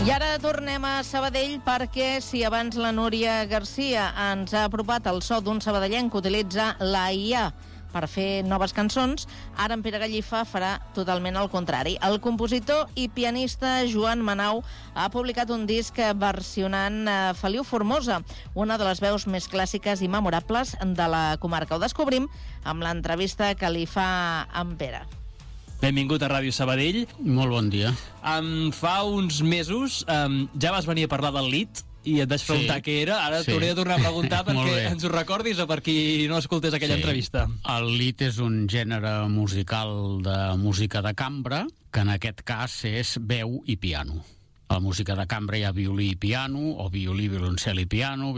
I ara tornem a Sabadell perquè si abans la Núria Garcia ens ha apropat el so d'un sabadellenc que utilitza la IA per fer noves cançons, ara en Pere Gallifa farà totalment el contrari. El compositor i pianista Joan Manau ha publicat un disc versionant Feliu Formosa, una de les veus més clàssiques i memorables de la comarca. Ho descobrim amb l'entrevista que li fa en Pere. Benvingut a Ràdio Sabadell. Molt bon dia. Fa uns mesos ja vas venir a parlar del lied i et vaig preguntar què era. Ara t'hauré de tornar a preguntar perquè ens ho recordis o per qui no escoltés aquella entrevista. El lied és un gènere musical de música de cambra, que en aquest cas és veu i piano. A la música de cambra hi ha violí i piano, o violí, violoncel i piano,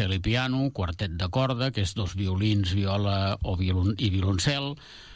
quartet de corda, que és dos violins, viola i violoncel.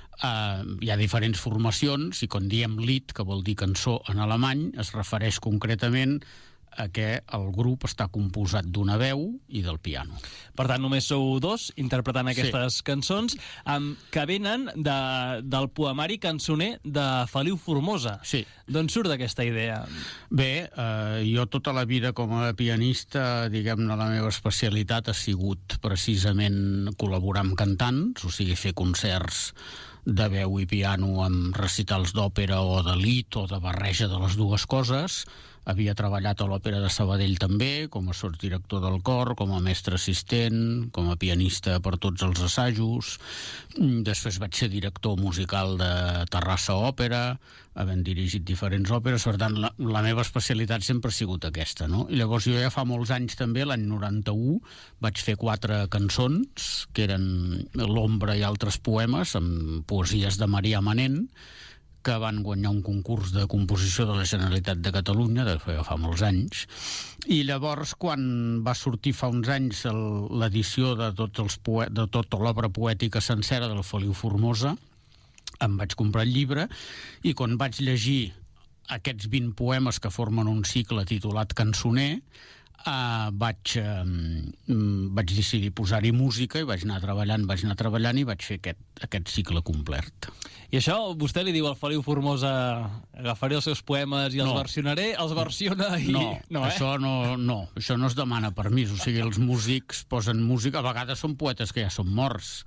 Hi ha diferents formacions i quan diem lied, que vol dir cançó en alemany, es refereix concretament a que el grup està composat d'una veu i del piano. Per tant, només sou dos interpretant aquestes cançons que venen del poemari cançoner de Feliu Formosa. Sí. D'on surt aquesta idea? Bé, jo tota la vida com a pianista, diguem-ne, la meva especialitat ha sigut precisament col·laborar amb cantants, o sigui, fer concerts de veu i piano amb recitals d'òpera o de lied o de barreja de les dues coses. Havia treballat a l'Òpera de Sabadell també, com a sotsdirector del cor, com a mestre assistent, com a pianista per tots els assajos. Després vaig ser director musical de Terrassa Òpera, havent dirigit diferents òperes. Per tant, la meva especialitat sempre ha sigut aquesta, no? I llavors jo ja fa molts anys també, l'any 91, vaig fer 4 cançons, que eren L'ombra i altres poemes, amb poesies de Marià Manent, que van guanyar un concurs de composició de la Generalitat de Catalunya, de fa molts anys, i llavors quan va sortir fa uns anys l'edició de tota l'obra poètica sencera del Feliu Formosa, em vaig comprar el llibre, i quan vaig llegir aquests 20 poemes que formen un cicle titulat Cançoner, vaig decidir posar-hi música i vaig anar treballant i vaig fer aquest cicle complet. I això vostè li diu al Feliu Formosa: agafaré els seus poemes i els versionaré, els versiona i... Això no es demana permís, o sigui, els músics posen música, a vegades són poetes que ja són morts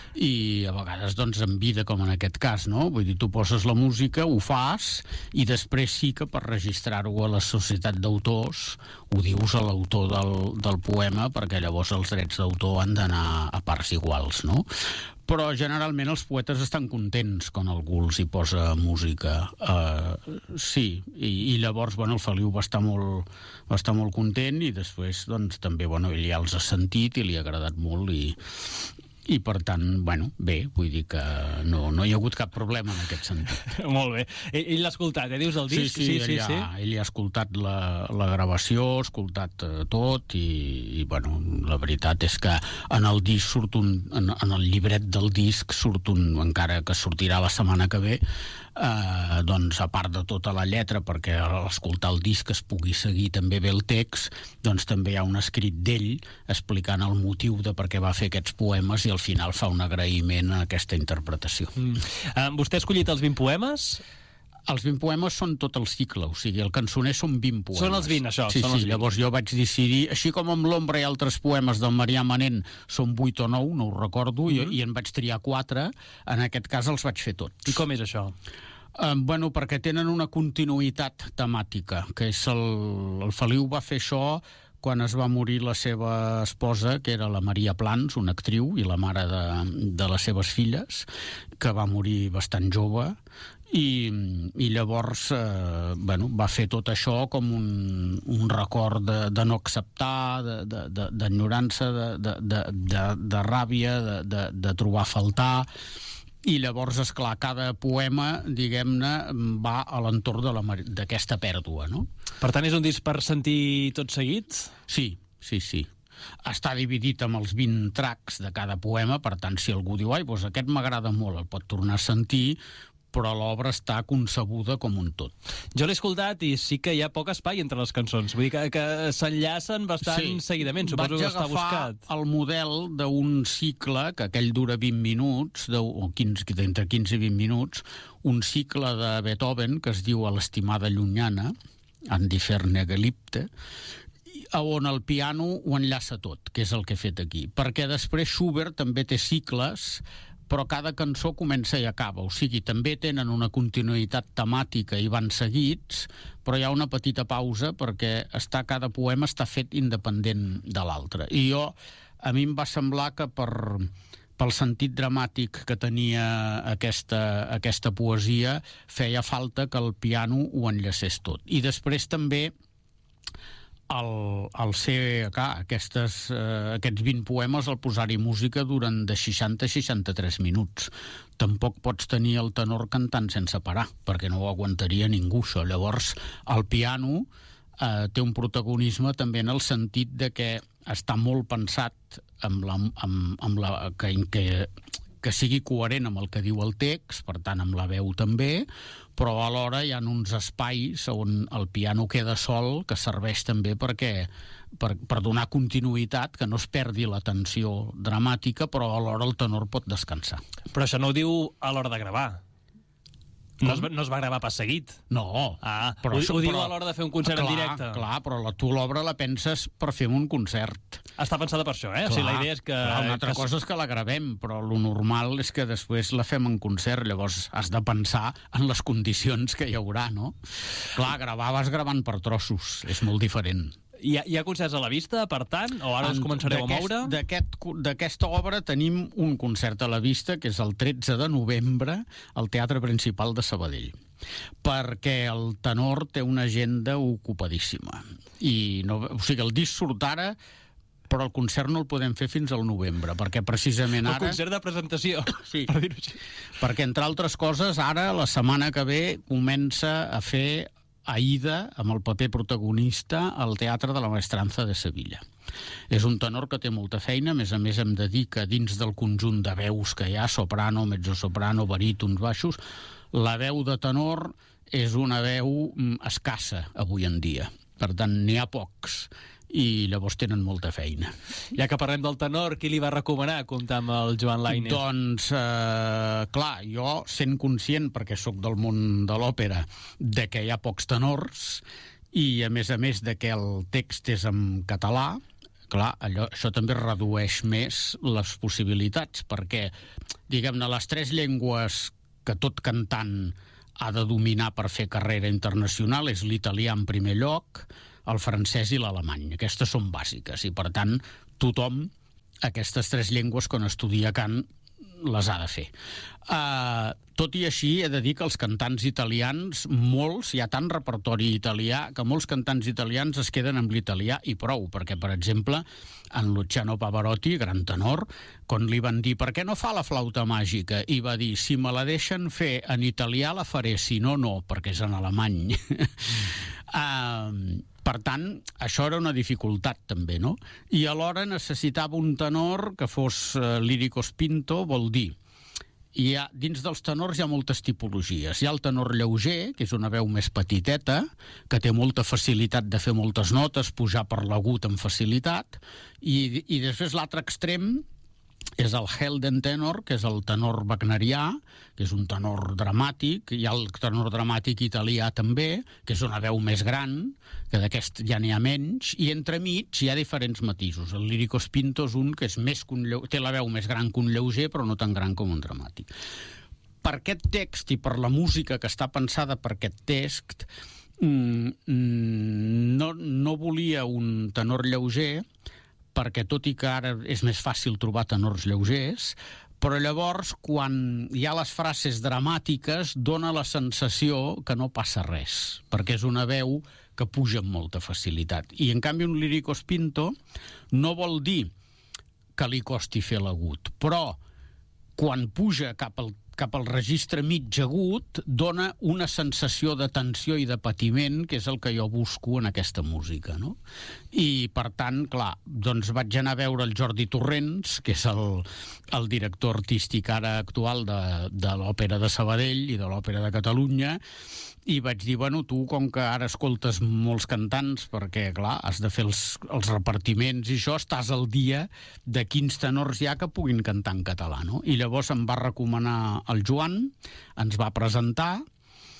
i a vegades doncs en vida, com en aquest cas, no? Vull dir, tu poses la música, ho fas i després sí que per registrar-ho a la societat d'autors ho dius a l'autor del poema, perquè llavors els drets d'autor han d'anar a parts iguals, no? Però generalment els poetes estan contents quan algú els hi posa música. Sí, i llavors el Feliu va estar molt content i després doncs també ell ja els ha sentit i li ha agradat molt i per tant, bé, vull dir que no hi ha hagut cap problema en aquest sentit. Molt bé. Ell l'ha escoltat, dius el disc? Sí. Ell ha escoltat la gravació, ha escoltat tot i la veritat és que en el disc surt en el llibret del disc surt encara que sortirà la setmana que ve, doncs a part de tota la lletra, perquè a escoltar el disc es pugui seguir també bé el text, doncs també hi ha un escrit d'ell explicant el motiu de per què va fer aquests poemes i al final fa un agraïment a aquesta interpretació. Vostè ha escollit els 20 poemes? Els 20 poemes són tot el cicle, o sigui, el cançoner són 20 poemes. Són els 20, això? Sí, llavors jo vaig decidir, així com amb L'ombra i altres poemes del Marià Manent són 8 o 9, no ho recordo, i en vaig triar 4, en aquest cas els vaig fer tots. I com és això? Perquè tenen una continuïtat temàtica, que és el Feliu va fer això quan es va morir la seva esposa, que era la Maria Plans, una actriu i la mare de les seves filles, que va morir bastant jove, i llavors va fer tot això com un record de no acceptar, d'enyorança, de ràbia, de trobar a faltar. I llavors, esclar, cada poema, diguem-ne, va a l'entorn d'aquesta pèrdua, no? Per tant, és un disc per sentir tot seguit? Sí. Està dividit amb els 20 tracks de cada poema, per tant, si algú diu doncs aquest m'agrada molt, el pot tornar a sentir, però l'obra està concebuda com un tot. Jo l'he escoltat i sí que hi ha poc espai entre les cançons, vull dir que s'enllacen bastant seguidament, suposo que està buscat. Vaig agafar el model d'un cicle, que aquell dura 20 minuts, entre 15 i 20 minuts, un cicle de Beethoven que es diu A l'estimada llunyana, Andiferne Gelipte, on el piano ho enllaça tot, que és el que he fet aquí. Perquè després Schubert també té cicles, però cada cançó comença i acaba. O sigui, també tenen una continuïtat temàtica i van seguits, però hi ha una petita pausa perquè cada poema està fet independent de l'altre. I a mi em va semblar que pel sentit dramàtic que tenia aquesta poesia, feia falta que el piano ho enllacés tot. I després també al ser aquests 20 poemes, al posar-hi música durant de 60 a 63 minuts. Tampoc pots tenir el tenor cantant sense parar, perquè no ho aguantaria ningú, això. Llavors, el piano té un protagonisme també en el sentit de que està molt pensat que sigui coherent amb el que diu el text, per tant, amb la veu també, però alhora hi ha uns espais on el piano queda sol, que serveix també per donar continuïtat, que no es perdi la tensió dramàtica, però alhora el tenor pot descansar. Però això no ho diu a l'hora de gravar. No es va gravar pas seguit. No. Però ho diu a l'hora de fer un concert en directe. Clar, però tu l'obra la penses per fer un concert. Està pensada per això, eh? Clar, o sigui, la idea és que... Una altra cosa és que la gravem, però lo normal és que després la fem en concert, llavors has de pensar en les condicions que hi haurà, no? Clar, gravar vas gravant per trossos, és molt diferent. Hi ha concerts a la vista, per tant? O ara els començareu a moure? D'aquesta obra tenim un concert a la vista, que és el 13 de novembre, al Teatre Principal de Sabadell, perquè el tenor té una agenda ocupadíssima. O sigui, el disc surt ara, però el concert no el podem fer fins al novembre, perquè precisament ara... El concert de presentació, sí, per dir-ho així. Perquè, entre altres coses, ara, la setmana que ve, comença a fer Aida, amb el paper protagonista, al Teatre de la Maestranza de Sevilla. És un tenor que té molta feina, a més hem de dir que dins del conjunt de veus que hi ha, soprano, mezzosoprano, barítons, baixos, la veu de tenor és una veu escassa avui en dia. Per tant, n'hi ha pocs, i llavors tenen molta feina. Ja que parlem del tenor, qui li va recomanar comptar amb el Joan Lainez? Doncs, clar, jo sent conscient, perquè sóc del món de l'òpera, de que hi ha pocs tenors, i a més de que el text és en català, clar, això també redueix més les possibilitats, perquè, diguem-ne, les 3 llengües que tot cantant ha de dominar per fer carrera internacional és l'italià en primer lloc, el francès i l'alemany. Aquestes són bàsiques i, per tant, tothom aquestes 3 llengües, quan estudia cant, les ha de fer. Tot i així, he de dir que els cantants italians, molts, hi ha tant repertori italià, que molts cantants italians es queden amb l'italià i prou, perquè, per exemple, en Luciano Pavarotti, gran tenor, quan li van dir per què no fa la flauta màgica, i va dir, si me la deixen fer en italià la faré, si no, no, perquè és en alemany. Per tant, això era una dificultat també, no? I alhora necessitava un tenor que fos lírico spinto, vol dir, dins dels tenors hi ha moltes tipologies. Hi ha el tenor lleuger, que és una veu més petiteta, que té molta facilitat de fer moltes notes, pujar per l'agut amb facilitat, i després l'altre extrem és el Helden tenor, que és el tenor wagnerià, que és un tenor dramàtic. Hi ha el tenor dramàtic italià també, que és una veu més gran, que d'aquest ja n'hi ha menys, i entremig hi ha diferents matisos. El lírico spinto és un que és té la veu més gran que un lleuger, però no tan gran com un dramàtic. Per aquest text i per la música que està pensada per aquest text, no volia un tenor lleuger, perquè tot i que ara és més fàcil trobar tenors lleugers, però llavors, quan hi ha les frases dramàtiques, dona la sensació que no passa res, perquè és una veu que puja amb molta facilitat. I, en canvi, un lírico spinto no vol dir que li costi fer l'agut, però quan puja cap al registre mig agut, dona una sensació de tensió i de patiment, que és el que jo busco en aquesta música, no? I, per tant, clar, doncs vaig anar a veure el Jordi Torrents, que és el director artístic ara actual de l'Òpera de Sabadell i de l'Òpera de Catalunya, i vaig dir, bueno, tu, com que ara escoltes molts cantants, perquè, clar, has de fer els repartiments i això, estàs al dia de quins tenors hi ha que puguin cantar en català, no? I llavors em va recomanar el Joan, ens va presentar,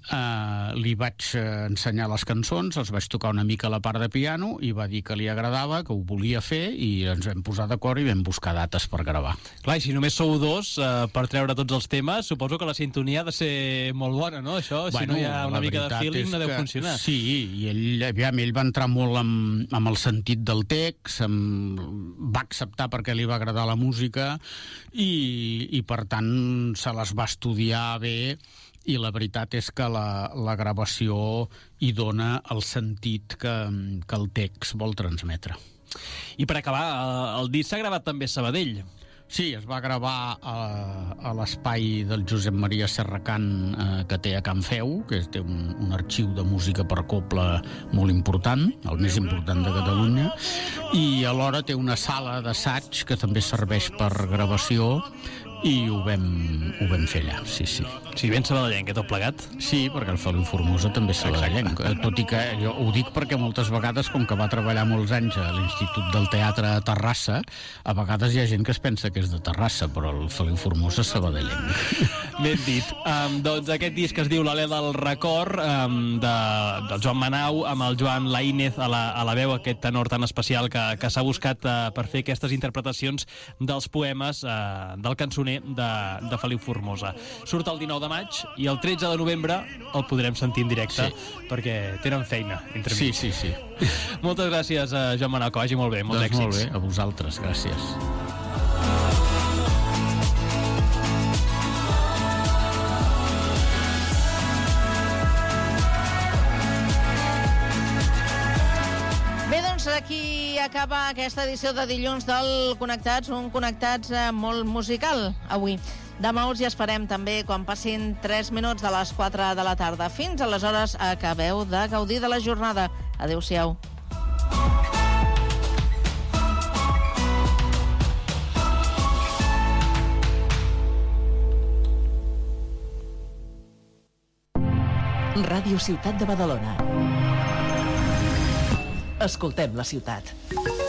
li vaig ensenyar les cançons, els vaig tocar una mica a la part de piano i va dir que li agradava, que ho volia fer i ens vam posar d'acord i vam buscar dates per gravar. Clar, i si només sou dos per treure tots els temes, suposo que la sintonia ha de ser molt bona, no? Això, si no hi ha una mica de feeling, no deu funcionar. Sí, i ell va entrar molt amb el sentit del text, va acceptar perquè li va agradar la música i per tant se les va estudiar bé i la veritat és que la gravació hi dona el sentit que el text vol transmetre. I per acabar, el disc s'ha gravat també a Sabadell. Sí, es va gravar a l'espai del Josep Maria Serracant que té a Can Feu, que té un arxiu de música per cobla molt important, el més important de Catalunya, i alhora té una sala d'assaig que també serveix per gravació i ho vam fer allà, sí. Sí, ben sabadellenc, tot plegat? Sí, perquè el Feliu Formosa també és sabadellenc. Tot i que jo ho dic perquè moltes vegades, com que va treballar molts anys a l'Institut del Teatre a Terrassa, a vegades hi ha gent que es pensa que és de Terrassa, però el Feliu Formosa és sabadellenc. Ben dit. Doncs aquest disc es diu L'Alè del Record, del Joan Manau, amb el Joan Laínez a la veu, aquest tenor tan especial que s'ha buscat per fer aquestes interpretacions dels poemes del cançoner de Feliu Formosa. Surt el 19 de maig i el 13 de novembre el podrem sentir en directe, perquè tenen feina entre mig. Sí. Moltes gràcies, Joan Manau, que vagi molt bé, molts èxits. Molt bé, a vosaltres, gràcies. Aquí acaba aquesta edició de dilluns del Connectats, un Connectats molt musical avui. Demà us hi esperem també quan passin 3 minuts de les 4 de la tarda. Fins aleshores acabeu de gaudir de la jornada. Adéu-siau. Ràdio Ciutat de Badalona. Escoltem la ciutat.